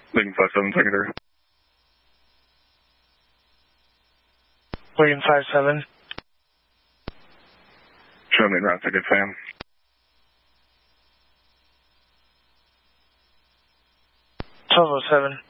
Lincoln 57, secondary. Lincoln 57. Show me route ticket, fam. 1207.